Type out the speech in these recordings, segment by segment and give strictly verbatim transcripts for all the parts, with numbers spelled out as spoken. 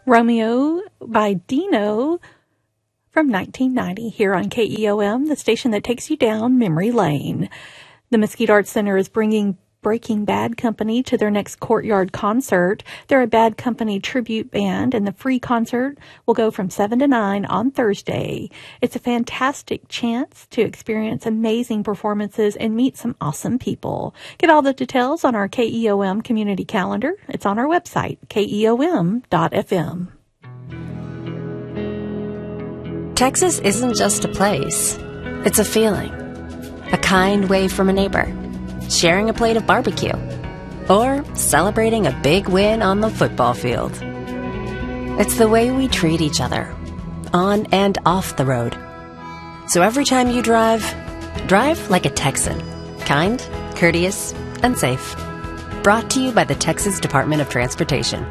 Romeo by Dino from nineteen ninety here on K E O M, the station that takes you down memory lane. The Mesquite Arts Center is bringing Breaking Bad Company to their next Courtyard concert. They're a Bad Company tribute band, and the free concert will go from seven to nine on Thursday. It's a fantastic chance to experience amazing performances and meet some awesome people. Get all the details on our K E O M community calendar. It's on our website, K E O M dot F M. Texas isn't just a place. It's a feeling. A kind wave from a neighbor. Sharing a plate of barbecue, or celebrating a big win on the football field. It's the way we treat each other, on and off the road. So every time you drive, drive like a Texan. Kind, courteous, and safe. Brought to you by the Texas Department of Transportation.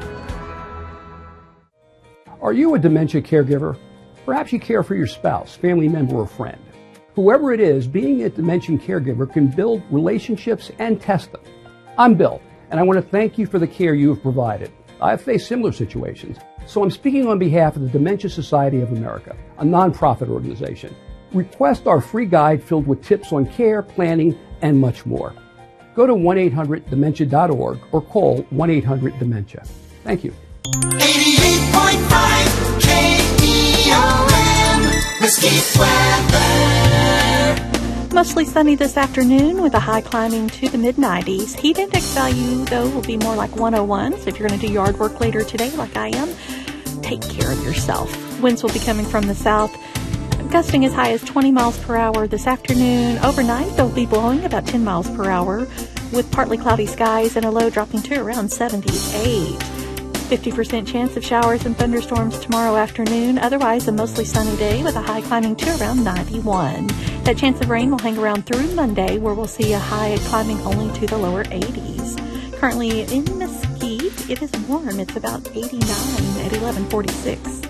Are you a dementia caregiver? Perhaps you care for your spouse, family member, or friend. Whoever it is, being a dementia caregiver can build relationships and test them. I'm Bill, and I want to thank you for the care you have provided. I've faced similar situations, so I'm speaking on behalf of the Dementia Society of America, a nonprofit organization. Request our free guide filled with tips on care, planning, and much more. Go to one eight hundred dementia dot org or call one eight hundred dementia. Thank you. eighty-eight point five K E O M, Mesquite weather. Mostly sunny this afternoon with a high climbing to the mid nineties. Heat index value, though, will be more like one oh one. So if you're going to do yard work later today, like I am, take care of yourself. Winds will be coming from the south, gusting as high as twenty miles per hour this afternoon. Overnight, they'll be blowing about ten miles per hour with partly cloudy skies and a low dropping to around seventy-eight. fifty percent chance of showers and thunderstorms tomorrow afternoon. Otherwise, a mostly sunny day with a high climbing to around ninety-one. That chance of rain will hang around through Monday, where we'll see a high climbing only to the lower eighties. Currently in Mesquite, it is warm. It's about eighty-nine at eleven forty-six.